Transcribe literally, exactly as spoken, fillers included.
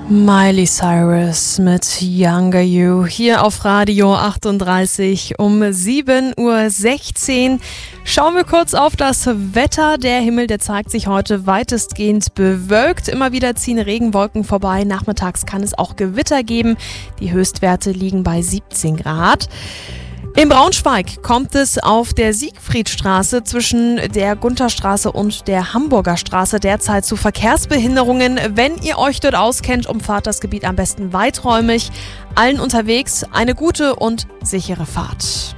Miley Cyrus mit Younger You hier auf Radio achtunddreißig um sieben Uhr sechzehn. Schauen wir kurz auf das Wetter. Der Himmel, der zeigt sich heute weitestgehend bewölkt. Immer wieder ziehen Regenwolken vorbei. Nachmittags kann es auch Gewitter geben. Die Höchstwerte liegen bei siebzehn Grad. In Braunschweig kommt es auf der Siegfriedstraße zwischen der Gunterstraße und der Hamburger Straße derzeit zu Verkehrsbehinderungen. Wenn ihr euch dort auskennt, umfahrt das Gebiet am besten weiträumig. Allen unterwegs eine gute und sichere Fahrt.